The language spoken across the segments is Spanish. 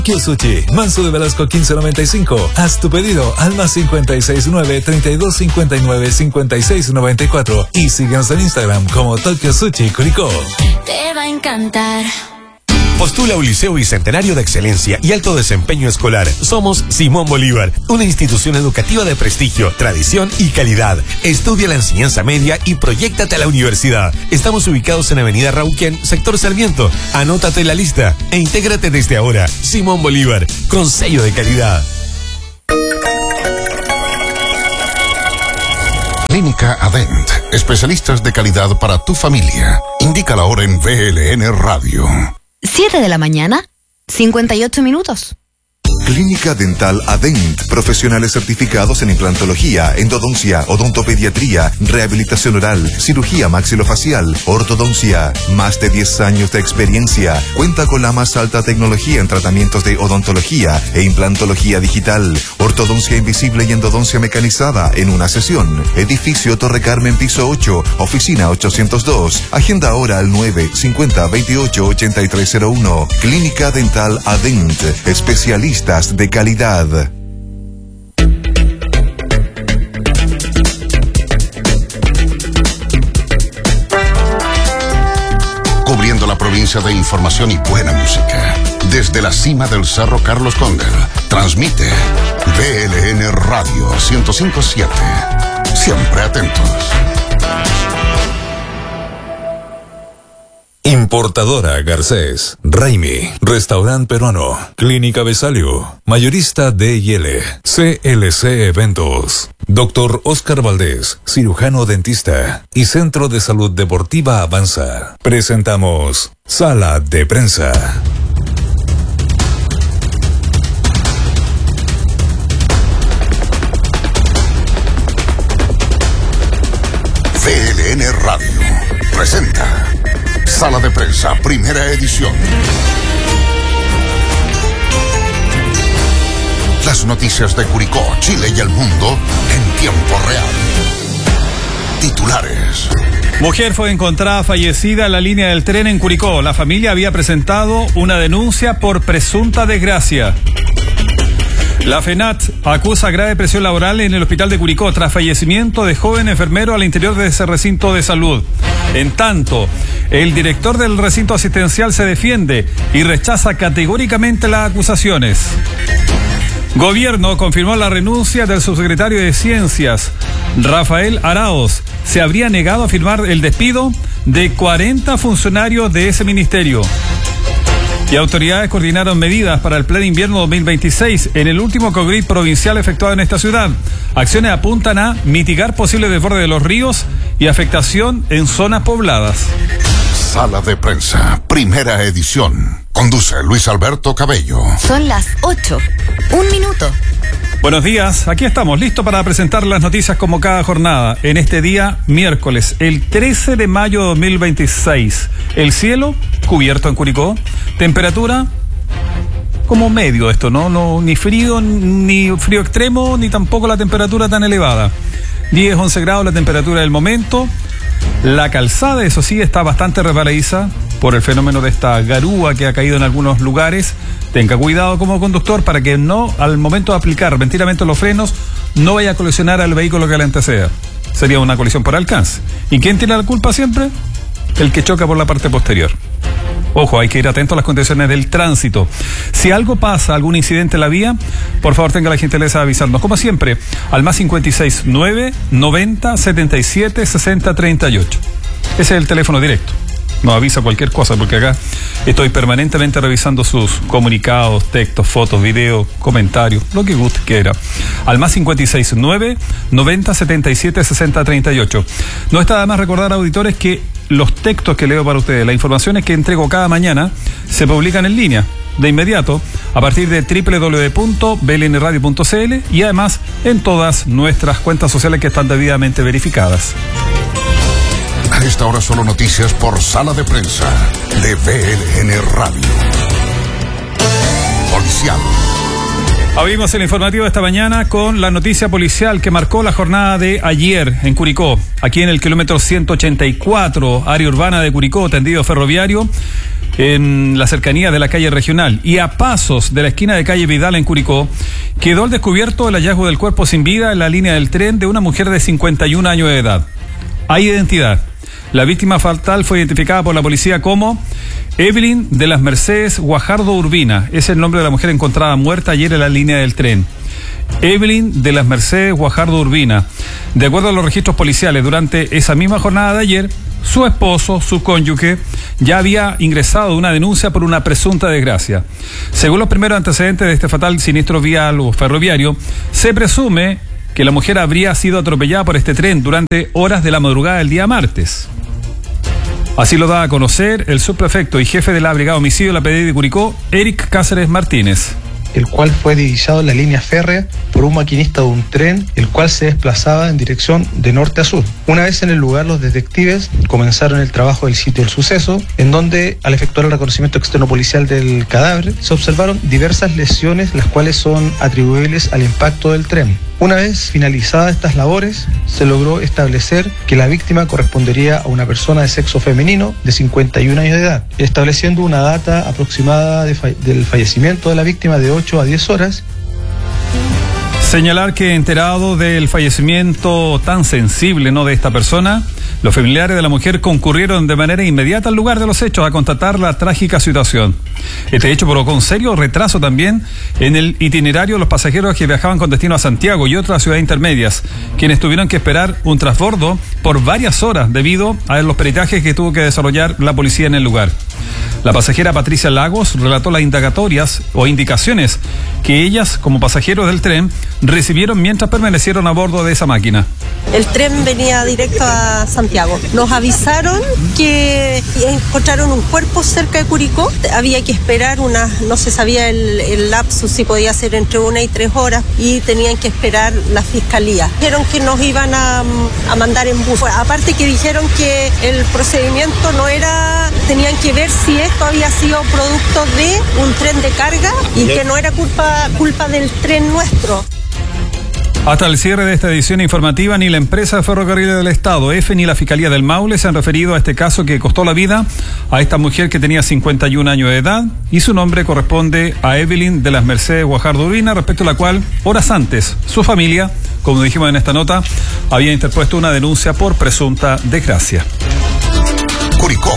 Sushi, Manso de Velasco 1595. Haz tu pedido al más 569-3259-5694 y síguenos en Instagram como Tokyo Sushi Curicó. Te va a encantar. Postula un liceo bicentenario de excelencia y alto desempeño escolar. Somos Simón Bolívar, una institución educativa de prestigio, tradición y calidad. Estudia la enseñanza media y proyéctate a la universidad. Estamos ubicados en Avenida Rauquén, sector Sarmiento. Anótate en la lista e intégrate desde ahora. Simón Bolívar, con sello de calidad. Clínica Adent, especialistas de calidad para tu familia. Indica la hora en VLN Radio. 7 de la mañana, 58 minutos. Clínica Dental Adent, profesionales certificados en implantología, endodoncia, odontopediatría, rehabilitación oral, cirugía maxilofacial, ortodoncia. Más de 10 años de experiencia. Cuenta con la más alta tecnología en tratamientos de odontología e implantología digital, ortodoncia invisible y endodoncia mecanizada en una sesión. Edificio Torre Carmen, piso 8, oficina 802. Agenda ahora al 950-28-8301. Clínica Dental Adent, especialistas de calidad. Cubriendo la provincia de información y buena música. Desde la cima del Cerro Carlos Condel, transmite VLN Radio 105.7. Siempre atentos. Importadora Garcés, Raimi, Restaurante Peruano, Clínica Besalio, Mayorista D&L, CLC Eventos, Dr. Oscar Valdés, cirujano dentista y Centro de Salud Deportiva Avanza. Presentamos Sala de Prensa. VLN Radio presenta Sala de Prensa, primera edición. Las noticias de Curicó, Chile y el mundo en tiempo real. Titulares. Mujer fue encontrada fallecida en la línea del tren en Curicó. La familia había presentado una denuncia por presunta desgracia. La FENAT acusa grave presión laboral en el hospital de Curicó tras fallecimiento de joven enfermero al interior de ese recinto de salud. En tanto, el director del recinto asistencial se defiende y rechaza categóricamente las acusaciones. Gobierno confirmó la renuncia del subsecretario de Ciencias, Rafael Araoz. Se habría negado a firmar el despido de 40 funcionarios de ese ministerio. Y autoridades coordinaron medidas para el Plan Invierno 2026 en el último congreso provincial efectuado en esta ciudad. Acciones apuntan a mitigar posibles desbordes de los ríos y afectación en zonas pobladas. Sala de Prensa, primera edición. Conduce Luis Alberto Cabello. Son las 8. 1 minuto. Buenos días, aquí estamos, listos para presentar las noticias como cada jornada. En este día, miércoles, el 13 de mayo de 2026. El cielo cubierto en Curicó. Temperatura como medio esto, ¿no? Ni frío extremo, ni tampoco la temperatura tan elevada. 10, 11 grados la temperatura del momento. La calzada, eso sí, está bastante resbaladiza por el fenómeno de esta garúa que ha caído en algunos lugares. Tenga cuidado como conductor para que no, al momento de aplicar repentinamente los frenos, no vaya a colisionar al vehículo que le anteceda. Sería una colisión por alcance. ¿Y quién tiene la culpa siempre? El que choca por la parte posterior. Ojo, hay que ir atento a las condiciones del tránsito. Si algo pasa, algún incidente en la vía, por favor tenga la gentileza de avisarnos. Como siempre, al más 569 90 77 60 38. Ese es el teléfono directo. Nos avisa cualquier cosa, porque acá estoy permanentemente revisando sus comunicados, textos, fotos, videos, comentarios, lo que usted quiera. Al más 569 90 77 60 38. No está de más recordar, auditores, que los textos que leo para ustedes, las informaciones que entrego cada mañana, se publican en línea de inmediato a partir de www.blnradio.cl y además en todas nuestras cuentas sociales que están debidamente verificadas. A esta hora solo noticias por Sala de Prensa de VLN Radio. Policial. Abrimos el informativo de esta mañana con la noticia policial que marcó la jornada de ayer en Curicó. Aquí en el kilómetro 184, área urbana de Curicó, tendido ferroviario, en la cercanía de la calle Regional y a pasos de la esquina de calle Vidal en Curicó, quedó al descubierto el hallazgo del cuerpo sin vida en la línea del tren de una mujer de 51 años de edad. Hay identidad. La víctima fatal fue identificada por la policía como Evelyn de las Mercedes Guajardo Urbina. Es el nombre de la mujer encontrada muerta ayer en la línea del tren. Evelyn de las Mercedes Guajardo Urbina. De acuerdo a los registros policiales, durante esa misma jornada de ayer, su esposo, su cónyuge, ya había ingresado una denuncia por una presunta desgracia. Según los primeros antecedentes de este fatal siniestro vial o ferroviario, se presume que la mujer habría sido atropellada por este tren durante horas de la madrugada del día martes. Así lo da a conocer el subprefecto y jefe de la Brigada Homicidio de la PDI de Curicó, Eric Cáceres Martínez, el cual fue divisado en la línea férrea por un maquinista de un tren, el cual se desplazaba en dirección de norte a sur. Una vez en el lugar, los detectives comenzaron el trabajo del sitio del suceso, en donde, al efectuar el reconocimiento externo policial del cadáver, se observaron diversas lesiones, las cuales son atribuibles al impacto del tren. Una vez finalizadas estas labores, se logró establecer que la víctima correspondería a una persona de sexo femenino de 51 años de edad, estableciendo una data aproximada del fallecimiento de la víctima de 8 a 10 horas. Señalar que enterado del fallecimiento tan sensible, ¿no?, de esta persona, los familiares de la mujer concurrieron de manera inmediata al lugar de los hechos a constatar la trágica situación. Este hecho provocó un serio retraso también en el itinerario de los pasajeros que viajaban con destino a Santiago y otras ciudades intermedias, quienes tuvieron que esperar un transbordo por varias horas debido a los peritajes que tuvo que desarrollar la policía en el lugar. La pasajera Patricia Lagos relató las indagatorias o indicaciones que ellas, como pasajeros del tren, recibieron mientras permanecieron a bordo de esa máquina. El tren venía directo a Santiago. Nos avisaron que encontraron un cuerpo cerca de Curicó. Había que esperar no se sabía el lapso, si podía ser entre 1 y 3 horas, y tenían que esperar la fiscalía. Dijeron que nos iban a mandar en bus. Aparte que dijeron que el procedimiento no era, tenían que ver si esto había sido producto de un tren de carga y que no era culpa del tren nuestro. Hasta el cierre de esta edición informativa, ni la empresa de ferrocarriles del Estado, EFE, ni la Fiscalía del Maule se han referido a este caso que costó la vida a esta mujer que tenía 51 años de edad y su nombre corresponde a Evelyn de las Mercedes Guajardo Urbina, respecto a la cual, horas antes, su familia, como dijimos en esta nota, había interpuesto una denuncia por presunta desgracia. Curicó.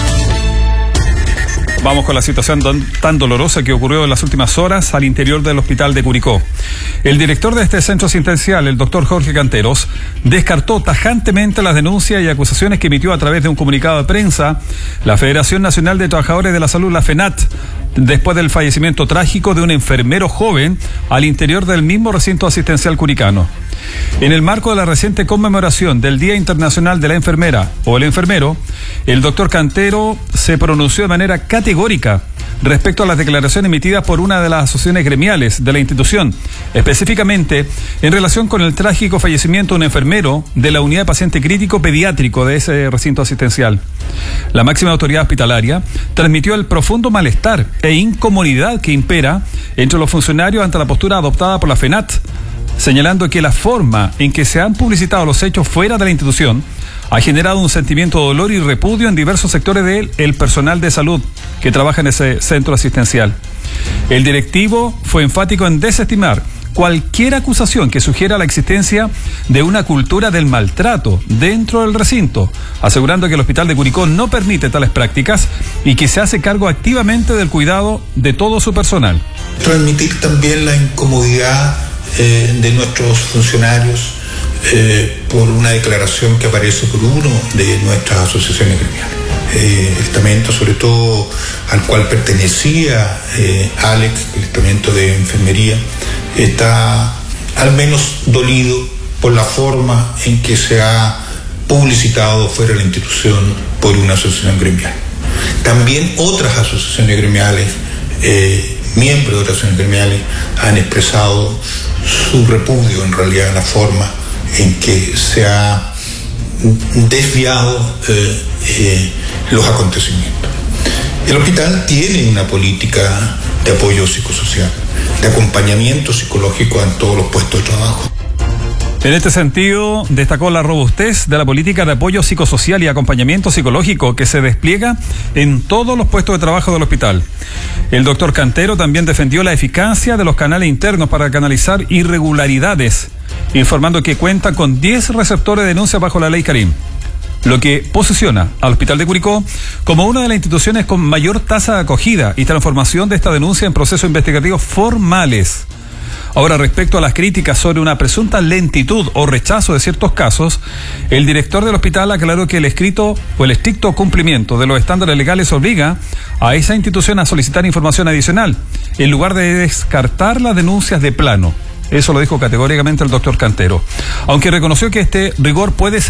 Vamos con la situación tan dolorosa que ocurrió en las últimas horas al interior del hospital de Curicó. El director de este centro asistencial, el doctor Jorge Canteros, descartó tajantemente las denuncias y acusaciones que emitió a través de un comunicado de prensa la Federación Nacional de Trabajadores de la Salud, la FENAT, después del fallecimiento trágico de un enfermero joven al interior del mismo recinto asistencial curicano. En el marco de la reciente conmemoración del Día Internacional de la Enfermera o el Enfermero, el doctor Cantero se pronunció de manera categórica respecto a las declaraciones emitidas por una de las asociaciones gremiales de la institución, específicamente en relación con el trágico fallecimiento de un enfermero de la unidad de paciente crítico pediátrico de ese recinto asistencial. La máxima autoridad hospitalaria transmitió el profundo malestar e incomodidad que impera entre los funcionarios ante la postura adoptada por la FENAT, señalando que la forma en que se han publicitado los hechos fuera de la institución ha generado un sentimiento de dolor y repudio en diversos sectores del personal de salud que trabaja en ese centro asistencial. El directivo fue enfático en desestimar cualquier acusación que sugiera la existencia de una cultura del maltrato dentro del recinto, asegurando que el hospital de Curicó no permite tales prácticas y que se hace cargo activamente del cuidado de todo su personal. Transmitir también la incomodidad de nuestros funcionarios por una declaración que aparece por uno de nuestras asociaciones gremiales. El estamento, sobre todo al cual pertenecía Alex, el estamento de enfermería, está al menos dolido por la forma en que se ha publicitado fuera de la institución por una asociación gremial. También otras asociaciones gremiales, miembros de otras asociaciones gremiales, han expresado su repudio en realidad a la forma en que se ha desviado los acontecimientos. El hospital tiene una política de apoyo psicosocial, de acompañamiento psicológico en todos los puestos de trabajo. En este sentido, destacó la robustez de la política de apoyo psicosocial y acompañamiento psicológico que se despliega en todos los puestos de trabajo del hospital. El doctor Cantero también defendió la eficacia de los canales internos para canalizar irregularidades, informando que cuenta con 10 receptores de denuncia bajo la ley Karim, lo que posiciona al Hospital de Curicó como una de las instituciones con mayor tasa de acogida y transformación de esta denuncia en procesos investigativos formales. Ahora, respecto a las críticas sobre una presunta lentitud o rechazo de ciertos casos, el director del hospital aclaró que el estricto cumplimiento de los estándares legales obliga a esa institución a solicitar información adicional, en lugar de descartar las denuncias de plano. Eso lo dijo categóricamente el doctor Cantero, aunque reconoció que este rigor puede ser